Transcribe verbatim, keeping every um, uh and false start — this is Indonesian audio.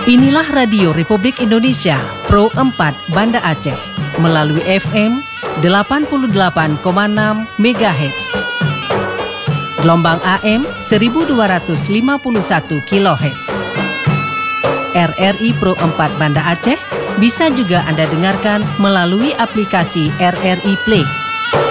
Inilah Radio Republik Indonesia Pro empat Banda Aceh melalui F M delapan puluh delapan koma enam megahertz. Gelombang A M seribu dua ratus lima puluh satu kilohertz. R R I Pro empat Banda Aceh bisa juga Anda dengarkan melalui aplikasi R R I Play.